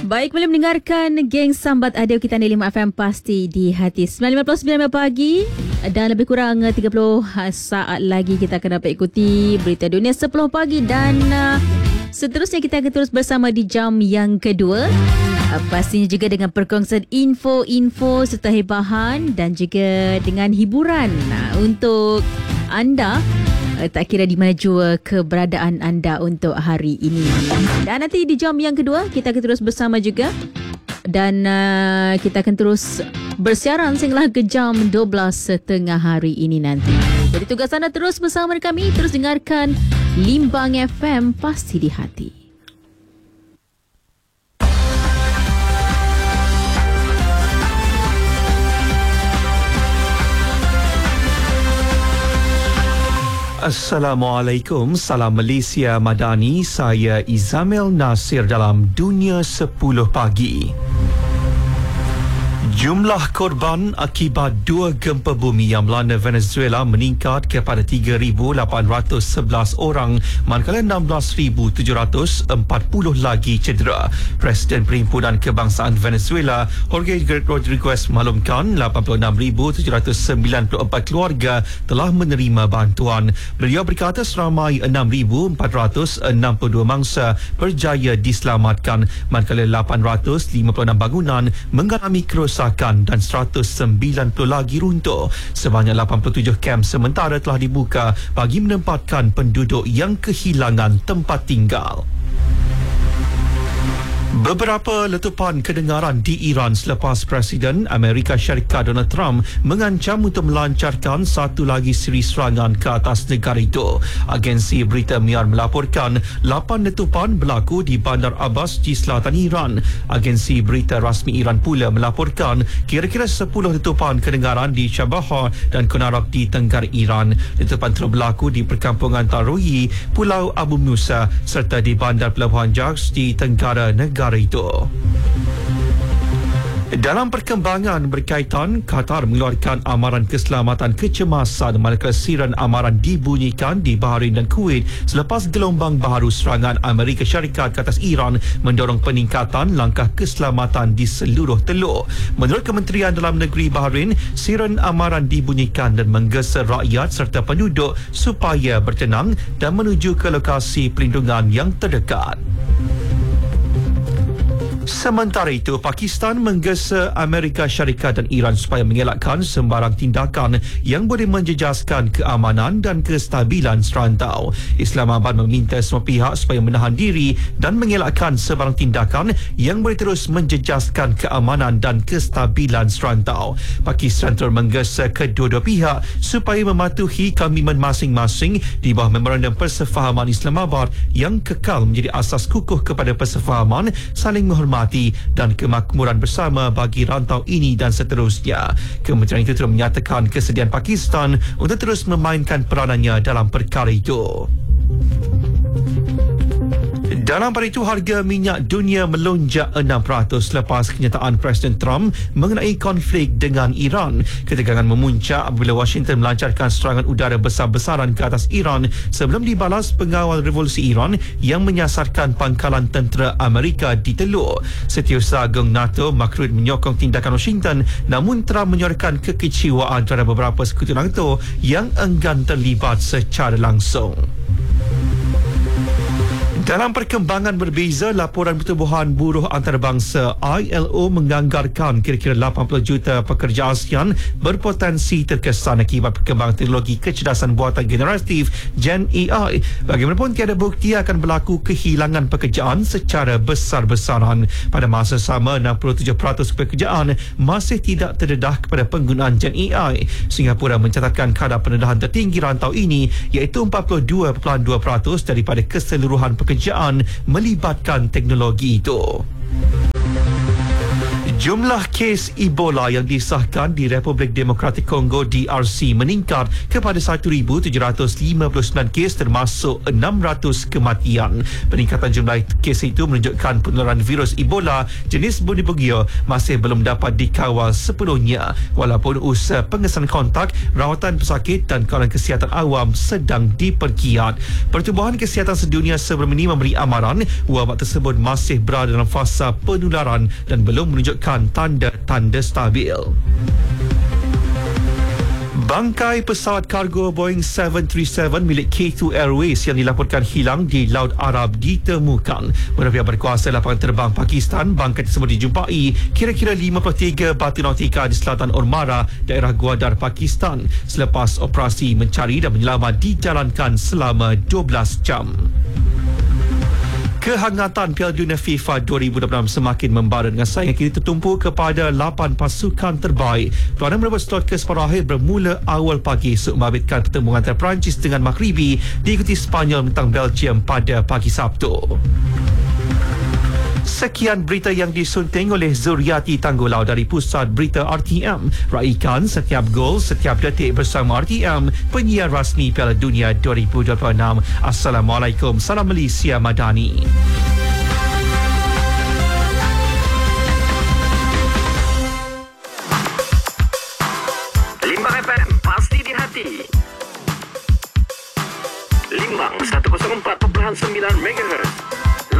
Baik, boleh mendengarkan geng Sambat Adil kita di 5 FM pasti di hati 9.59 pagi dan lebih kurang 30 saat lagi kita akan dapat ikuti berita dunia 10 pagi dan seterusnya kita akan terus bersama di jam yang kedua. Pastinya juga dengan perkongsian info-info serta hibahan dan juga dengan hiburan untuk anda. Tak kira di mana jua keberadaan anda untuk hari ini. Dan nanti di jam yang kedua kita akan terus bersama juga. Dan kita akan terus bersiaran sehinggalah ke jam 12.30 hari ini nanti. Jadi tugas anda terus bersama kami. Terus dengarkan Limbang FM pasti di hati. Assalamualaikum, salam Malaysia Madani. Saya Izamil Nasir dalam Dunia 10 Pagi. Jumlah korban akibat dua gempa bumi yang melanda Venezuela meningkat kepada 3,811 orang, manakala 16,740 lagi cedera. Presiden Perhimpunan Kebangsaan Venezuela, Jorge Rodriguez maklumkan 86,794 keluarga telah menerima bantuan. Beliau berkata seramai 6,462 mangsa berjaya diselamatkan, manakala 856 bangunan mengalami kerosakan dan 190 lagi runtuh. Sebanyak 87 kem sementara telah dibuka bagi menempatkan penduduk yang kehilangan tempat tinggal. Beberapa letupan kedengaran di Iran selepas Presiden Amerika Syarikat Donald Trump mengancam untuk melancarkan satu lagi siri serangan ke atas negara itu. Agensi berita Mir melaporkan 8 letupan berlaku di Bandar Abbas di selatan Iran. Agensi berita rasmi Iran pula melaporkan kira-kira 10 letupan kedengaran di Chabahar dan Konarak di tenggara Iran. Letupan telah berlaku di perkampungan Taroyi, Pulau Abu Musa serta di Bandar Pelabuhan Jars di tenggara negara itu. Dalam perkembangan berkaitan, Qatar mengeluarkan amaran keselamatan kecemasan manakala siren amaran dibunyikan di Bahrain dan Kuwait selepas gelombang baharu serangan Amerika Syarikat ke atas Iran mendorong peningkatan langkah keselamatan di seluruh teluk. Menurut Kementerian Dalam Negeri Bahrain, siren amaran dibunyikan dan menggesa rakyat serta penduduk supaya bertenang dan menuju ke lokasi pelindungan yang terdekat. Sementara itu, Pakistan menggesa Amerika Syarikat dan Iran supaya mengelakkan sembarang tindakan yang boleh menjejaskan keamanan dan kestabilan serantau. Islamabad meminta semua pihak supaya menahan diri dan mengelakkan sembarang tindakan yang boleh terus menjejaskan keamanan dan kestabilan serantau. Pakistan terus menggesa kedua-dua pihak supaya mematuhi komitmen masing-masing di bawah memorandum persefahaman Islamabad yang kekal menjadi asas kukuh kepada persefahaman, saling menghormati dan kemakmuran bersama bagi rantau ini dan seterusnya. Kementerian itu terus menyatakan kesediaan Pakistan untuk terus memainkan peranannya dalam perkara itu. Dalam pada itu, harga minyak dunia melonjak 6% selepas kenyataan Presiden Trump mengenai konflik dengan Iran. Ketegangan memuncak apabila Washington melancarkan serangan udara besar-besaran ke atas Iran sebelum dibalas pengawal revolusi Iran yang menyasarkan pangkalan tentera Amerika di teluk. Setiausaha Agung NATO Mark Rutte menyokong tindakan Washington, namun Trump menyuarakan kekecewaan terhadap beberapa sekutu NATO yang enggan terlibat secara langsung. Dalam perkembangan berbeza, laporan pertubuhan buruh antarabangsa ILO menganggarkan kira-kira 80 juta pekerja ASEAN berpotensi terkesan akibat perkembangan teknologi kecerdasan buatan generatif Gen AI. Bagaimanapun, tiada bukti akan berlaku kehilangan pekerjaan secara besar-besaran. Pada masa sama, 67% pekerjaan masih tidak terdedah kepada penggunaan Gen AI. Singapura mencatatkan kadar pendedahan tertinggi rantau ini iaitu 42.2% daripada keseluruhan pekerjaan melibatkan teknologi itu. Jumlah kes Ebola yang disahkan di Republik Demokratik Kongo DRC meningkat kepada 1,759 kes termasuk 600 kematian. Peningkatan jumlah kes itu menunjukkan penularan virus Ebola jenis Bundibugyo masih belum dapat dikawal sepenuhnya walaupun usaha pengesanan kontak, rawatan pesakit dan kawalan kesihatan awam sedang diperkiat. Pertubuhan Kesihatan Sedunia sebelum ini memberi amaran wabak tersebut masih berada dalam fasa penularan dan belum menunjukkan tanda-tanda stabil. Bangkai pesawat kargo Boeing 737 milik K2 Airways yang dilaporkan hilang di Laut Arab ditemukan. Menurut pihak berkuasa lapangan terbang Pakistan, bangkai tersebut dijumpai kira-kira 53 batu nautika di selatan Ormara, daerah Gwadar, Pakistan. Selepas operasi mencari dan menyelamat dijalankan selama 12 jam. Kehangatan Piala Dunia FIFA 2026 semakin membara dengan saingan kini tertumpu kepada 8 pasukan terbaik. Peranan merebut slot ke separuh akhir bermula awal pagi esok membabitkan pertembungan antara Perancis dengan Maghribi diikuti Sepanyol menentang Belgium pada pagi Sabtu. Sekian berita yang disunting oleh Zuriati Tanggulau dari Pusat Berita RTM. Raikan setiap gol, setiap detik bersama RTM, penyiar rasmi Piala Dunia 2026. Assalamualaikum. Salam Malaysia Madani. Limbang FM, pasti di hati. Limbang 104.9 MHz.